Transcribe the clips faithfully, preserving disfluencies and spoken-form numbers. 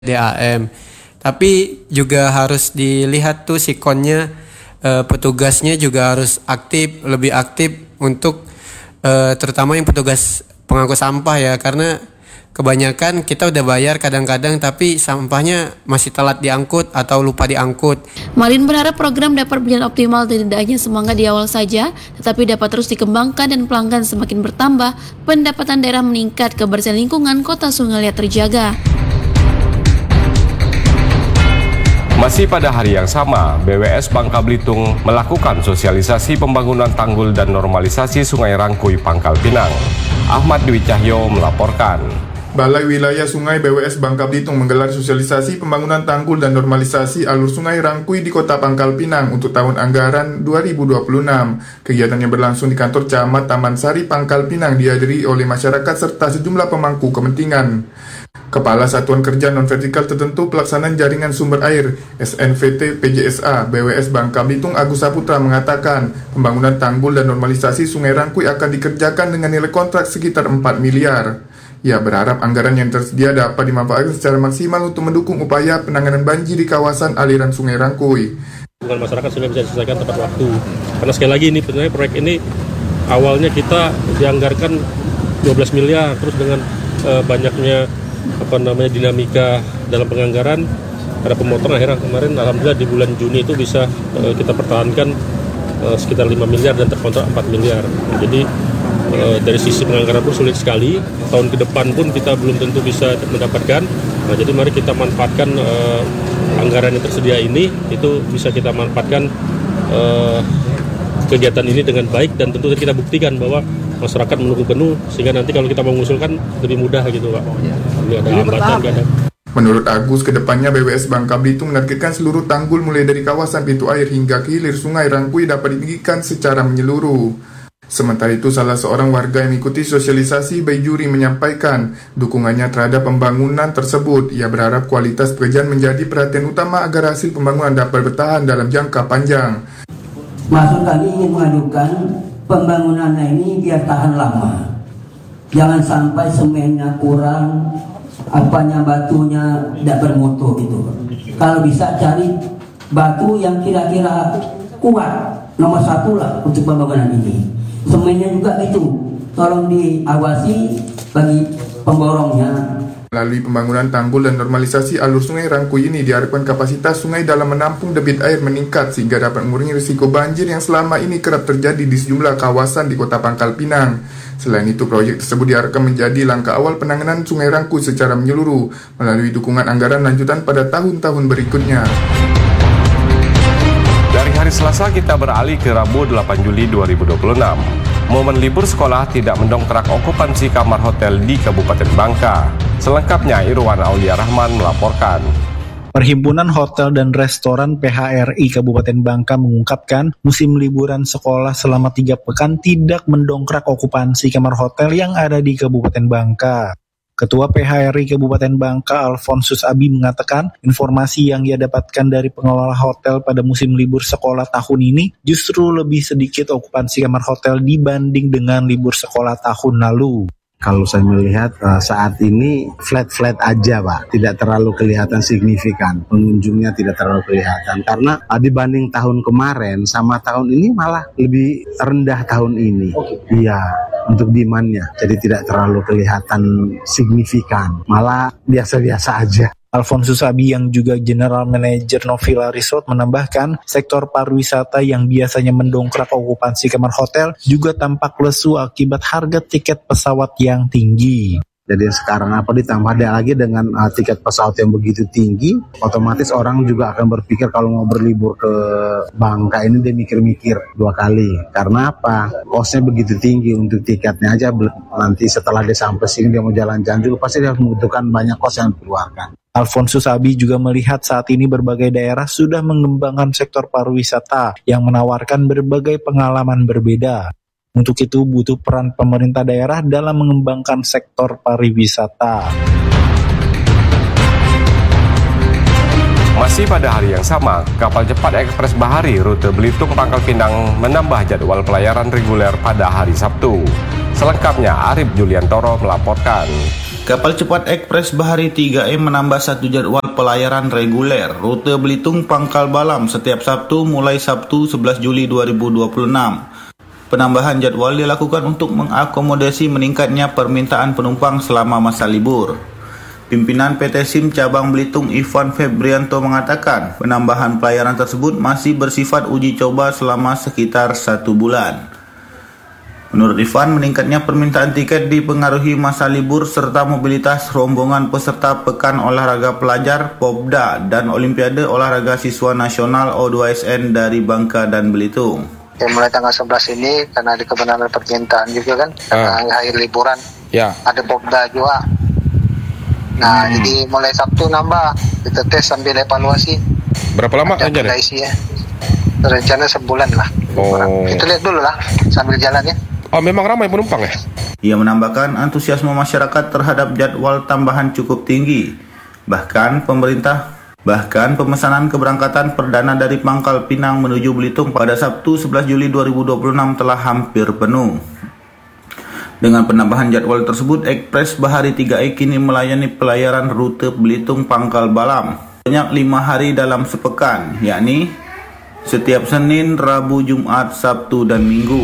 D A M. Tapi juga harus dilihat tuh sikonnya, eh, petugasnya juga harus aktif, lebih aktif untuk eh, terutama yang petugas pengangkut sampah ya, karena kebanyakan kita udah bayar kadang-kadang tapi sampahnya masih telat diangkut atau lupa diangkut. Malin berharap program dapat berjalan optimal dan tidak hanya semangat di awal saja, tetapi dapat terus dikembangkan dan pelanggan semakin bertambah, pendapatan daerah meningkat, kebersihan lingkungan kota Sungai Liat terjaga. Masih pada hari yang sama, B W S Bangka Belitung melakukan sosialisasi pembangunan tanggul dan normalisasi Sungai Rangkuy, Pangkal Pinang. Ahmad Dwi Cahyo melaporkan. Balai Wilayah Sungai B W S Bangka Belitung menggelar sosialisasi pembangunan tanggul dan normalisasi alur Sungai Rangkuy di Kota Pangkal Pinang untuk tahun anggaran dua ribu dua puluh enam. Kegiatan yang berlangsung di kantor Camat Taman Sari, Pangkal Pinang dihadiri oleh masyarakat serta sejumlah pemangku kepentingan. Kepala Satuan Kerja Non-Vertikal Tertentu Pelaksanaan Jaringan Sumber Air S N V T P J S A B W S Bangka Belitung Agus Saputra mengatakan pembangunan tanggul dan normalisasi Sungai Rangkuy akan dikerjakan dengan nilai kontrak sekitar empat miliar. Ia berharap anggaran yang tersedia dapat dimanfaatkan secara maksimal untuk mendukung upaya penanganan banjir di kawasan aliran Sungai Rangkuy. Bukan masyarakat sudah bisa diselesaikan tepat waktu. Karena sekali lagi ini sebenarnya proyek ini awalnya kita dianggarkan dua belas miliar, terus dengan uh, banyaknya apa namanya dinamika dalam penganggaran ada pemotongan, akhirnya kemarin alhamdulillah di bulan Juni itu bisa uh, kita pertahankan uh, sekitar lima miliar dan terkontrak empat miliar. Nah, jadi uh, dari sisi penganggaran pun sulit sekali, tahun ke depan pun kita belum tentu bisa mendapatkan. Nah, jadi mari kita manfaatkan uh, anggaran yang tersedia ini, itu bisa kita manfaatkan uh, kegiatan ini dengan baik, dan tentu kita buktikan bahwa masyarakat mendukung penuh, sehingga nanti kalau kita mengusulkan lebih mudah gitu Pak. Ini ada hambatan, nggak ada. Menurut Agus, kedepannya B W S Bangka Belitung menargetkan seluruh tanggul mulai dari kawasan pintu air hingga ke hilir Sungai Rangkuy dapat ditinggikan secara menyeluruh. Sementara itu, salah seorang warga yang mengikuti sosialisasi Baijuri menyampaikan dukungannya terhadap pembangunan tersebut. Ia berharap kualitas pekerjaan menjadi perhatian utama agar hasil pembangunan dapat bertahan dalam jangka panjang. Maksud kami ingin mengadukan pembangunan ini biar tahan lama. Jangan sampai semennya kurang, apanya batunya tidak bermutu gitu. Kalau bisa cari batu yang kira-kira kuat, nomor satu lah untuk pembangunan ini. Semennya juga itu, tolong diawasi bagi pemborongnya. Melalui pembangunan tanggul dan normalisasi alur Sungai Rangkuy ini diharapkan kapasitas sungai dalam menampung debit air meningkat sehingga dapat mengurangi risiko banjir yang selama ini kerap terjadi di sejumlah kawasan di Kota Pangkal Pinang. Selain itu, proyek tersebut diharapkan menjadi langkah awal penanganan Sungai Rangkuy secara menyeluruh melalui dukungan anggaran lanjutan pada tahun-tahun berikutnya. Dari hari Selasa kita beralih ke Rabu delapan Juli dua ribu dua puluh enam. Momen libur sekolah tidak mendongkrak okupansi kamar hotel di Kabupaten Bangka. Selengkapnya Irwan Aulia Rahman melaporkan. Perhimpunan Hotel dan Restoran P H R I Kabupaten Bangka mengungkapkan musim liburan sekolah selama tiga pekan tidak mendongkrak okupansi kamar hotel yang ada di Kabupaten Bangka. Ketua P H R I Kabupaten Bangka Alfonsus Abi mengatakan informasi yang ia dapatkan dari pengelola hotel pada musim libur sekolah tahun ini justru lebih sedikit okupansi kamar hotel dibanding dengan libur sekolah tahun lalu. Kalau saya melihat uh, saat ini flat-flat aja Pak, tidak terlalu kelihatan signifikan, pengunjungnya tidak terlalu kelihatan karena uh, dibanding tahun kemarin sama tahun ini malah lebih rendah tahun ini. Iya, untuk demand-nya, jadi tidak terlalu kelihatan signifikan, malah biasa-biasa aja. Alfonsus Abi yang juga General Manager Novila Resort menambahkan sektor pariwisata yang biasanya mendongkrak okupansi kamar hotel juga tampak lesu akibat harga tiket pesawat yang tinggi. Jadi sekarang apa ditambah ada lagi dengan uh, tiket pesawat yang begitu tinggi, otomatis orang juga akan berpikir kalau mau berlibur ke Bangka ini dia mikir-mikir dua kali. Karena apa? Kosnya begitu tinggi untuk tiketnya aja, nanti setelah dia sampai sini dia mau jalan-jalan juga pasti dia membutuhkan banyak kos yang dikeluarkan. Alfonsus Abi juga melihat saat ini berbagai daerah sudah mengembangkan sektor pariwisata yang menawarkan berbagai pengalaman berbeda. Untuk itu butuh peran pemerintah daerah dalam mengembangkan sektor pariwisata. Masih pada hari yang sama, kapal cepat ekspres Bahari rute Belitung Pangkal Pinang menambah jadwal pelayaran reguler pada hari Sabtu. Selengkapnya Arif Juliantoro melaporkan. Kapal cepat ekspres Bahari tiga E menambah satu jadwal pelayaran reguler rute Belitung Pangkal Balam setiap Sabtu mulai Sabtu sebelas Juli dua ribu dua puluh enam. Penambahan jadwal dilakukan untuk mengakomodasi meningkatnya permintaan penumpang selama masa libur. Pimpinan P T SIM Cabang Belitung Ivan Febrianto mengatakan penambahan pelayaran tersebut masih bersifat uji coba selama sekitar satu bulan. Menurut Ivan, meningkatnya permintaan tiket dipengaruhi masa libur serta mobilitas rombongan peserta Pekan Olahraga Pelajar, Popda, dan Olimpiade Olahraga Siswa Nasional O dua S N dari Bangka dan Belitung. Ya, mulai tanggal sebelas ini karena ada kebenaran permintaan juga kan, karena ah. akhir liburan, ya. Ada Popda juga. Nah, hmm. jadi mulai Sabtu nambah, kita tes sambil evaluasi. Berapa lama aja deh? Ya. Rencana sebulan lah. Oh. Kita lihat dulu lah sambil jalan ya. Oh, memang ramai penumpang ya? Ia menambahkan antusiasme masyarakat terhadap jadwal tambahan cukup tinggi. Bahkan pemerintah, bahkan pemesanan keberangkatan perdana dari Pangkal Pinang menuju Belitung pada Sabtu sebelas Juli dua ribu dua puluh enam telah hampir penuh. Dengan penambahan jadwal tersebut, Ekspres Bahari tiga E kini melayani pelayaran rute Belitung Pangkal Balam banyak lima hari dalam sepekan, yakni setiap Senin, Rabu, Jumat, Sabtu, dan Minggu.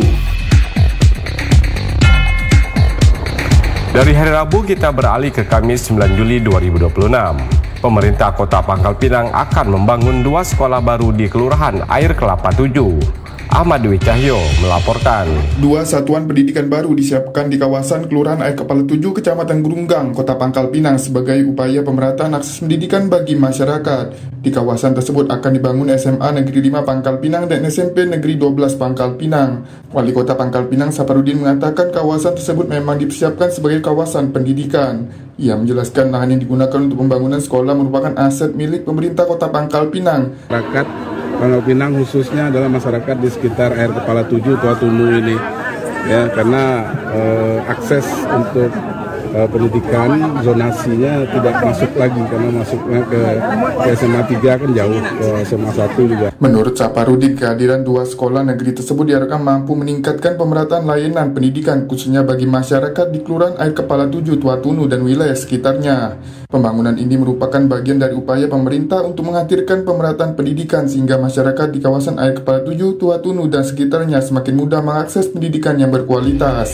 Dari hari Rabu kita beralih ke Kamis sembilan Juli dua ribu dua puluh enam. Pemerintah Kota Pangkal Pinang akan membangun dua sekolah baru di Kelurahan Air Kelapa tujuh. Ahmad Dwi Cahyo melaporkan. Dua satuan pendidikan baru disiapkan di kawasan Kelurahan Air Kepala tujuh, Kecamatan Gerunggang, Kota Pangkal Pinang sebagai upaya pemerataan akses pendidikan bagi masyarakat. Di kawasan tersebut akan dibangun S M A Negeri lima Pangkal Pinang dan S M P Negeri dua belas Pangkal Pinang. Wali Kota Pangkal Pinang Saparudin mengatakan kawasan tersebut memang dipersiapkan sebagai kawasan pendidikan. Ia menjelaskan lahan yang digunakan untuk pembangunan sekolah merupakan aset milik pemerintah Kota Pangkal Pinang. Masyarakat Pangkal Pinang khususnya adalah masyarakat di sekitar Air Kepala tujuh, Tua Tunu ini, ya, karena eh, akses untuk eh, pendidikan zonasinya tidak masuk lagi karena masuknya ke, ke S M A tiga kan jauh, ke S M A satu juga. Menurut Saparudin, kehadiran dua sekolah negeri tersebut diharapkan mampu meningkatkan pemerataan layanan pendidikan khususnya bagi masyarakat di Kelurahan Air Kepala tujuh, Tua Tunu dan wilayah sekitarnya. Pembangunan ini merupakan bagian dari upaya pemerintah untuk menghadirkan pemerataan pendidikan sehingga masyarakat di kawasan Air Kepala tujuh, Tua Tunu dan sekitarnya semakin mudah mengakses pendidikan yang berkualitas.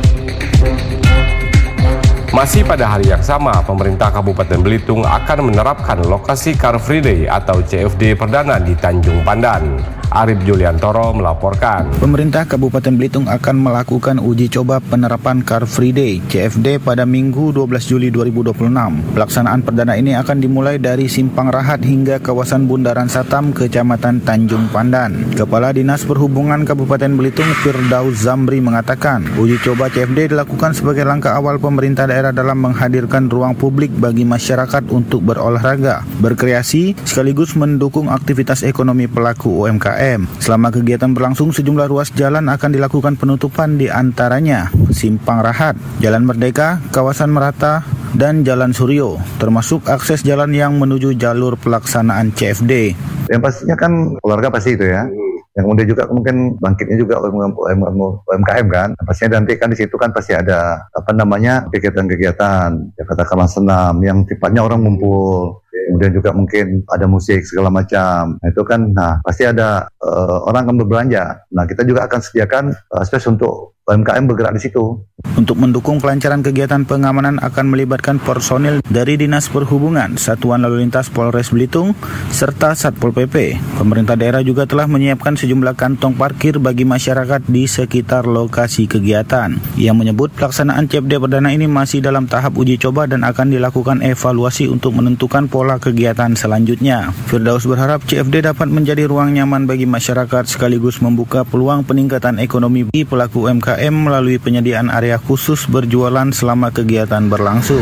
Masih pada hari yang sama, pemerintah Kabupaten Belitung akan menerapkan lokasi Car Free Day atau C F D perdana di Tanjung Pandan. Arif Juliantoro melaporkan. Pemerintah Kabupaten Belitung akan melakukan uji coba penerapan Car Free Day C F D pada Minggu dua belas Juli dua ribu dua puluh enam. Pelaksanaan perdana ini akan dimulai dari Simpang Rahat hingga kawasan Bundaran Satam, Kecamatan Tanjung Pandan. Kepala Dinas Perhubungan Kabupaten Belitung Firdaus Zamri mengatakan, uji coba C F D dilakukan sebagai langkah awal pemerintah daerah dalam menghadirkan ruang publik bagi masyarakat untuk berolahraga, berkreasi, sekaligus mendukung aktivitas ekonomi pelaku U M K M. Selama kegiatan berlangsung, sejumlah ruas jalan akan dilakukan penutupan, di antaranya Simpang Rahat, Jalan Merdeka, Kawasan Merata, dan Jalan Suryo, termasuk akses jalan yang menuju jalur pelaksanaan C F D. Yang pastinya kan keluarga pasti itu ya. Yang kemudian juga mungkin bangkitnya juga U M K M kan. Pastinya nanti kan di situ kan pasti ada apa namanya kegiatan-kegiatan, ya katakanlah senam yang sifatnya orang ngumpul. Kemudian juga mungkin ada musik segala macam. Nah, itu kan, nah pasti ada uh, orang akan berbelanja. Nah, kita juga akan sediakan uh, space untuk U M K M bergerak di situ. Untuk mendukung kelancaran kegiatan pengamanan akan melibatkan personil dari Dinas Perhubungan, Satuan Lalu Lintas Polres Belitung, serta Satpol P P. Pemerintah daerah juga telah menyiapkan sejumlah kantong parkir bagi masyarakat di sekitar lokasi kegiatan. Yang menyebut pelaksanaan C F D perdana ini masih dalam tahap uji coba dan akan dilakukan evaluasi untuk menentukan pola kegiatan selanjutnya. Firdaus berharap C F D dapat menjadi ruang nyaman bagi masyarakat sekaligus membuka peluang peningkatan ekonomi bagi pelaku U M K M melalui penyediaan area khusus berjualan selama kegiatan berlangsung.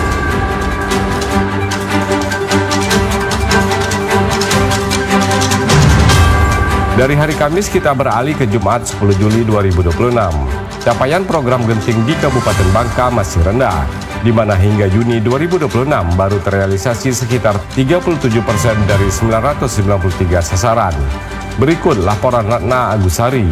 Dari hari Kamis kita beralih ke Jumat sepuluh Juli dua ribu dua puluh enam. Capaian program genting di Kabupaten Bangka masih rendah, di mana hingga Juni dua ribu dua puluh enam baru terrealisasi sekitar tiga puluh tujuh persen dari sembilan ratus sembilan puluh tiga sasaran. Berikut laporan Ratna Agusari.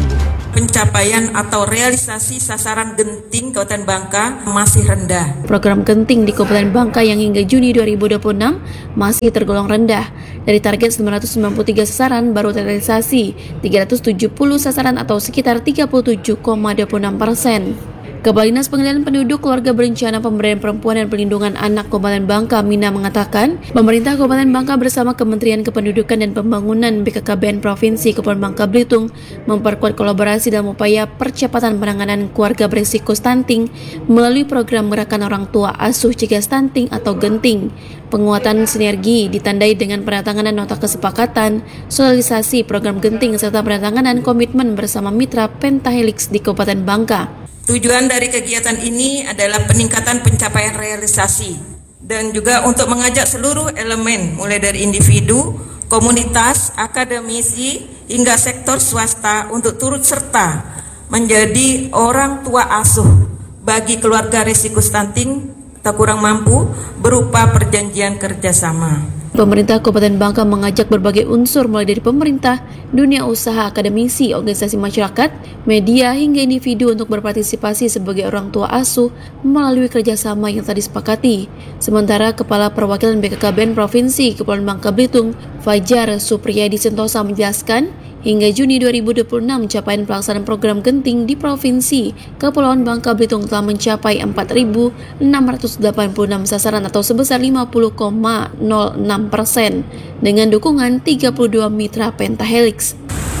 pencapaian atau realisasi sasaran genting Kabupaten Bangka masih rendah. Program genting di Kabupaten Bangka yang hingga Juni dua ribu dua puluh enam masih tergolong rendah. Dari target sembilan ratus sembilan puluh tiga sasaran baru terrealisasi tiga ratus tujuh puluh sasaran atau sekitar tiga puluh tujuh koma dua puluh enam persen. Kepala Dinas Pengendalian Penduduk, Keluarga Berencana, Pemberdayaan Perempuan dan Perlindungan Anak Kabupaten Bangka, Mina, mengatakan, pemerintah Kabupaten Bangka bersama Kementerian Kependudukan dan Pembangunan B K K B N Provinsi Kepulauan Bangka Belitung memperkuat kolaborasi dalam upaya percepatan penanganan keluarga berisiko stunting melalui program Gerakan Orang Tua Asuh Cegah Stunting atau Genting. Penguatan sinergi ditandai dengan penandatanganan nota kesepakatan, sosialisasi program Genting serta penandatanganan komitmen bersama mitra Pentahelix di Kabupaten Bangka. Tujuan dari kegiatan ini adalah peningkatan pencapaian realisasi dan juga untuk mengajak seluruh elemen mulai dari individu, komunitas, akademisi hingga sektor swasta untuk turut serta menjadi orang tua asuh bagi keluarga risiko stunting atau kurang mampu berupa perjanjian kerjasama. Pemerintah Kabupaten Bangka mengajak berbagai unsur mulai dari pemerintah, dunia usaha, akademisi, organisasi masyarakat, media hingga individu untuk berpartisipasi sebagai orang tua asuh melalui kerjasama yang telah disepakati. Sementara Kepala Perwakilan B K K B N Provinsi Kepulauan Bangka Belitung, Fajar Supriyadi Sentosa menjelaskan, hingga Juni dua ribu dua puluh enam, capaian pelaksanaan program Genting di Provinsi Kepulauan Bangka Belitung telah mencapai empat ribu enam ratus delapan puluh enam sasaran atau sebesar lima puluh koma nol enam persen dengan dukungan tiga puluh dua mitra Pentahelix.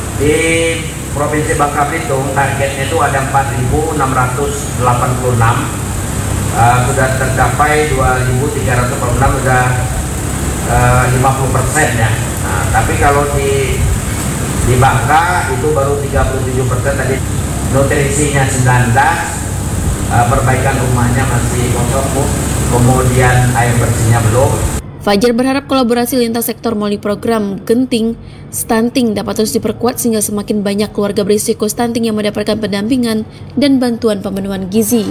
Di Provinsi Bangka Belitung targetnya itu ada empat ribu enam ratus delapan puluh enam, uh, sudah tercapai dua ribu tiga ratus empat puluh enam, sudah uh, lima puluh persen ya. Nah, tapi kalau di Di Bangka itu baru tiga puluh tujuh persen tadi, nutrisinya sembilan belas, uh, perbaikan rumahnya masih kosong, kemudian air bersihnya belum. Fajar berharap kolaborasi lintas sektor melalui program Genting Stunting dapat terus diperkuat sehingga semakin banyak keluarga berisiko stunting yang mendapatkan pendampingan dan bantuan pemenuhan gizi.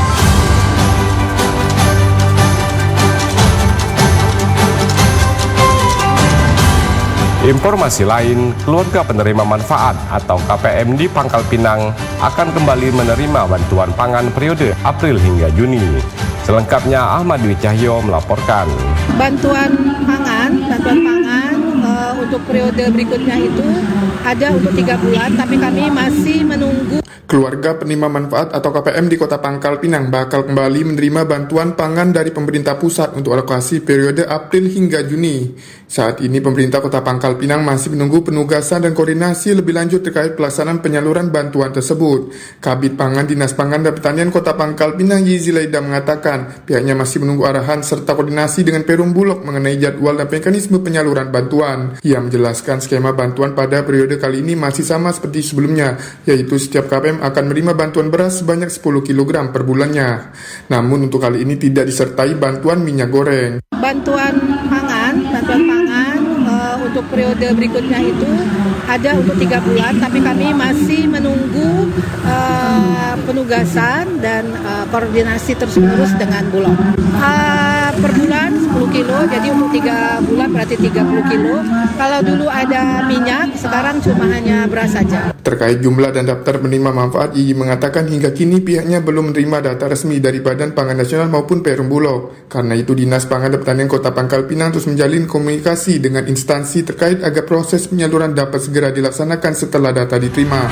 Informasi lain, keluarga penerima manfaat atau K P M di Pangkal Pinang akan kembali menerima bantuan pangan periode April hingga Juni. Selengkapnya Ahmad Dwi Cahyo melaporkan. Bantuan pangan, bantuan pangan uh, untuk periode berikutnya itu ada untuk tiga bulan, tapi kami masih menunggu. Keluarga penerima manfaat atau K P M di Kota Pangkal Pinang bakal kembali menerima bantuan pangan dari pemerintah pusat untuk alokasi periode April hingga Juni. Saat ini pemerintah Kota Pangkal Pinang masih menunggu penugasan dan koordinasi lebih lanjut terkait pelaksanaan penyaluran bantuan tersebut. Kabid Pangan Dinas Pangan dan Pertanian Kota Pangkal Pinang Yizi Laida mengatakan pihaknya masih menunggu arahan serta koordinasi dengan Perum Bulog mengenai jadwal dan mekanisme penyaluran bantuan. Ia menjelaskan skema bantuan pada periode kali ini masih sama seperti sebelumnya, yaitu setiap K P M akan menerima bantuan beras sebanyak sepuluh kilogram per bulannya. Namun untuk kali ini tidak disertai bantuan minyak goreng. Bantuan pangan, bantuan pangan uh, untuk periode berikutnya itu ada untuk tiga bulan, tapi kami masih menunggu uh, penugasan dan uh, koordinasi terus-menerus dengan Bulog. Uh, per bulan sepuluh kilo, jadi untuk tiga bulan berarti tiga puluh kilo. Kalau dulu ada minyak, sekarang cuma hanya beras saja. Terkait jumlah dan daftar penerima manfaat, I I mengatakan hingga kini pihaknya belum menerima data resmi dari Badan Pangan Nasional maupun Perum Bulog. Karena itu Dinas Pangan dan Pertanian Kota Pangkal Pinang terus menjalin komunikasi dengan instansi terkait agar proses penyaluran dapat segera dilaksanakan setelah data diterima.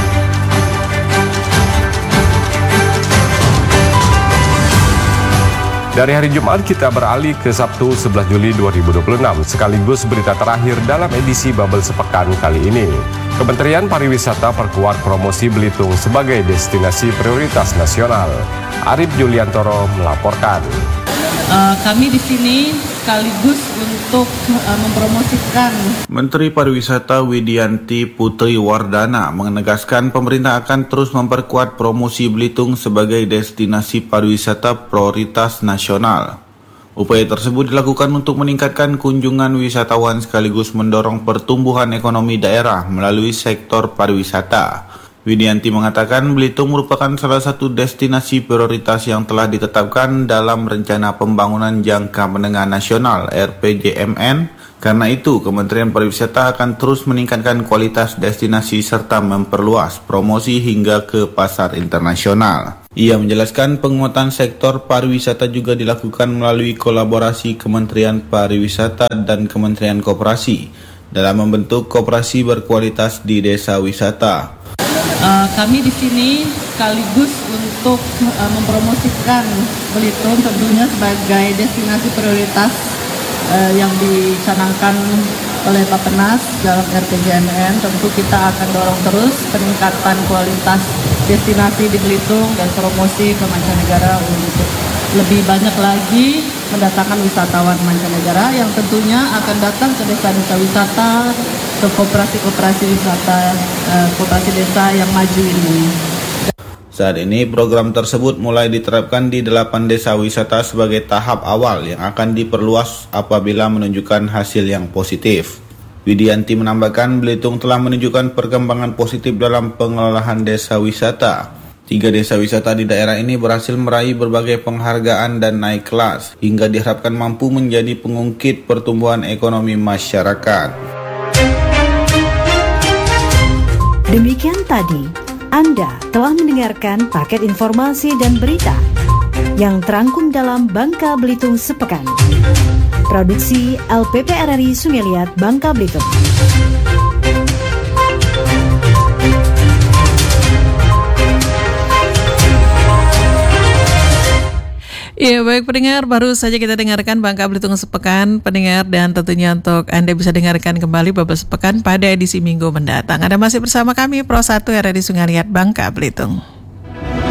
Dari hari Jumat kita beralih ke Sabtu sebelas Juli dua ribu dua puluh enam, sekaligus berita terakhir dalam edisi Bubble Sepekan kali ini. Kementerian Pariwisata perkuat promosi Belitung sebagai destinasi prioritas nasional. Arif Juliantoro melaporkan. Uh, kami di sini sekaligus untuk uh, mempromosikan. Menteri Pariwisata Widianti Putri Wardana menegaskan pemerintah akan terus memperkuat promosi Belitung sebagai destinasi pariwisata prioritas nasional. Upaya tersebut dilakukan untuk meningkatkan kunjungan wisatawan sekaligus mendorong pertumbuhan ekonomi daerah melalui sektor pariwisata. Widianti mengatakan Belitung merupakan salah satu destinasi prioritas yang telah ditetapkan dalam Rencana Pembangunan Jangka Menengah Nasional R P J M N Karena itu, Kementerian Pariwisata akan terus meningkatkan kualitas destinasi serta memperluas promosi hingga ke pasar internasional. Ia menjelaskan penguatan sektor pariwisata juga dilakukan melalui kolaborasi Kementerian Pariwisata dan Kementerian Koperasi dalam membentuk koperasi berkualitas di desa wisata. Uh, kami di sini sekaligus untuk uh, mempromosikan Belitung tentunya sebagai destinasi prioritas uh, yang dicanangkan oleh Bappenas dalam R P J M N. Tentu kita akan dorong terus peningkatan kualitas destinasi di Belitung dan promosi ke mancanegara untuk lebih banyak lagi mendatangkan wisatawan mancanegara yang tentunya akan datang ke desa-desa wisata, ke koperasi-koperasi wisata, eh, koperasi desa yang maju ini. Saat ini program tersebut mulai diterapkan di delapan desa wisata sebagai tahap awal yang akan diperluas apabila menunjukkan hasil yang positif. Widianti menambahkan Belitung telah menunjukkan perkembangan positif dalam pengelolaan desa wisata. Tiga desa wisata di daerah ini berhasil meraih berbagai penghargaan dan naik kelas hingga diharapkan mampu menjadi pengungkit pertumbuhan ekonomi masyarakat. Demikian tadi, Anda telah mendengarkan paket informasi dan berita yang terangkum dalam Bangka Belitung Sepekan. Produksi L P P R R I Sungai Liat, Bangka Belitung. Ya baik pendengar, baru saja kita dengarkan Bangka Belitung Sepekan pendengar, dan tentunya untuk Anda bisa dengarkan kembali Bubble Sepekan pada edisi minggu mendatang. Anda masih bersama kami Pro satu R R I Sungai Liat Bangka Belitung.